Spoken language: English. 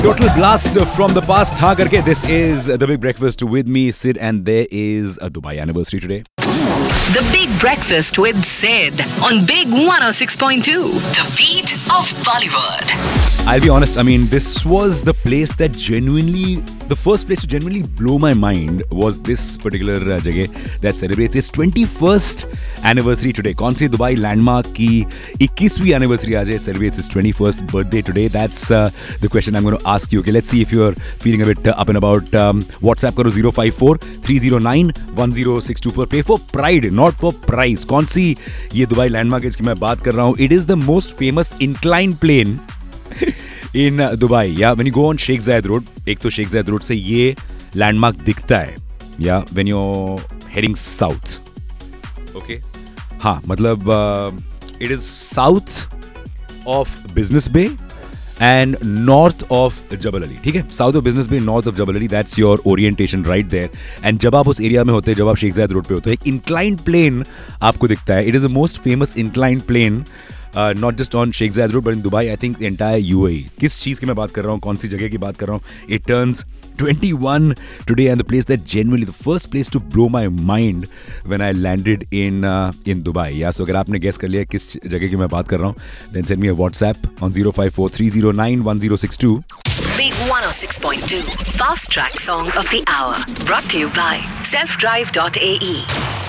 Total blast from the past. हाँ करके. This is the Big Breakfast with me, Sid, and there is a Dubai anniversary today. The Big Breakfast with Sid on Big 106.2. The beat of Bollywood. I'll be honest, I mean, this was the place that the first place to genuinely blow my mind was this particular jagah that celebrates its 21st anniversary today. कौन सी Dubai landmark की 21वीं anniversary आज है, celebrates its 21st birthday today? That's the question I'm going to ask you. Okay, let's see if you're feeling a bit up and about. WhatsApp करो 054-309-1062 पर. Pay for pride, not for price. कौन सी ये Dubai landmark है जिसकी मैं बात कर रहा हूँ? It is the most famous inclined plane in Dubai. Yeah, when you go on Sheikh Zayed Road, एक तो Sheikh Zayed Road से ये लैंडमार्क दिखता है. Yeah, when you're heading south. Okay. हाँ, मतलब it is south of Business Bay and north of Jabal Ali. ठीक है, south of Business Bay, north of Jabal Ali. That's your orientation right there. And जब आप उस area में होते हैं, जब आप शेख ज़ायद रोड पे होते हैं, एक inclined plane आपको दिखता है. It is the most famous inclined plane. Not just on Sheikh Zayed Road, but in Dubai, I think the entire UAE. किस चीज़ की मैं बात कर रहा हूँ, कौन सी जगह की बात कर रहा हूँ? It turns 21 today, and the place that genuinely, the first place to blow my mind when I landed in Dubai. Yeah, so अगर आपने guess कर लिया किस जगह की मैं बात कर रहा हूँ, then send me a WhatsApp on 054-309-1062. Big 106.2. Fast Track Song of the Hour. Brought to you by selfdrive.ae.